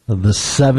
The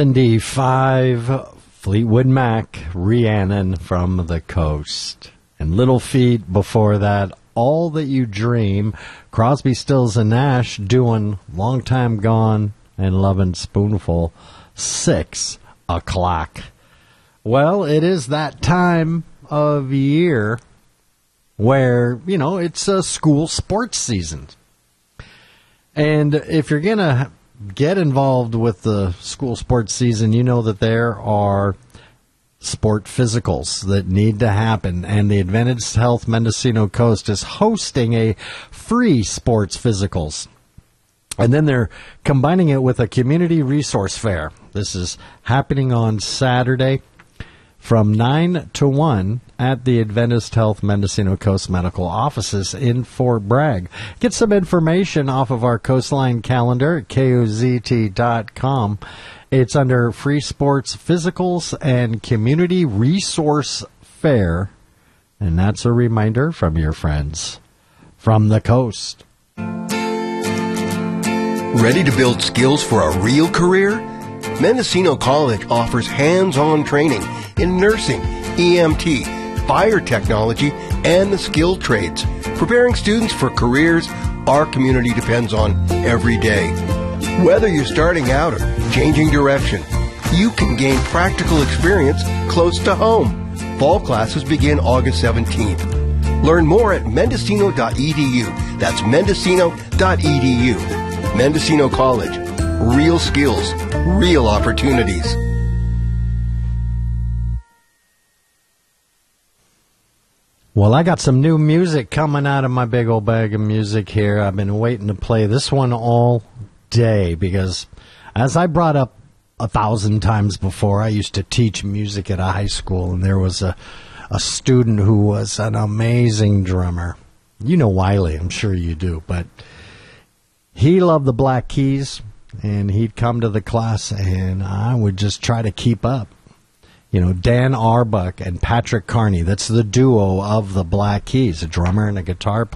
75 Fleetwood Mac, Rhiannon from the Coast. And Little Feat before that, All That You Dream, Crosby, Stills, and Nash doing Long Time Gone and Lovin' Spoonful, 6 o'clock. Well, it is that time of year where, it's a school sports season. And if you're going to get involved with the school sports season, you know that there are sport physicals that need to happen. And the Adventist Health Mendocino Coast is hosting a free sports physicals. And then they're combining it with a community resource fair. This is happening on Saturday from 9 to 1 at the Adventist Health Mendocino Coast Medical Offices in Fort Bragg. Get some information off of our Coastline calendar at kozt.com. It's under Free Sports Physicals and Community Resource Fair. And that's a reminder from your friends from the coast. Ready to build skills for a real career? Mendocino College offers hands-on training in nursing, EMT, fire technology, and the skilled trades, preparing students for careers our community depends on every day. Whether you're starting out or changing direction, you can gain practical experience close to home. Fall classes begin August 17th. Learn more at mendocino.edu. That's mendocino.edu. Mendocino College. Real skills, real opportunities. Well, I got some new music coming out of my big old bag of music here. I've been waiting to play this one all day because, as I brought up 1,000 times before, I used to teach music at a high school, and there was a student who was an amazing drummer. You know Wiley, I'm sure you do, but he loved the Black Keys, and he'd come to the class, and I would just try to keep up. Dan Arbuck and Patrick Carney, that's the duo of the Black Keys, a drummer and a guitar player.